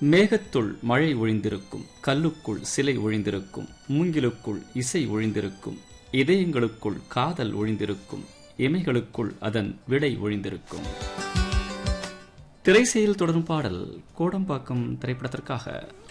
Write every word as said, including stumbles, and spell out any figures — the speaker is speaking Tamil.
மேகத்துள் மழை ஒழிந்திருக்கும், கல்லுக்குள் சிலை ஒழிந்திருக்கும், மூங்கிலுக்குள் இசை ஒழிந்திருக்கும், இதயங்களுக்குள் காதல் ஒழிந்திருக்கும், இமைகளுக்குள் அதன் விடை ஒழிந்திருக்கும். திரைசெயில் தொடரும் பாடல் கோடம்பாக்கம் திரைப்படத்திற்காக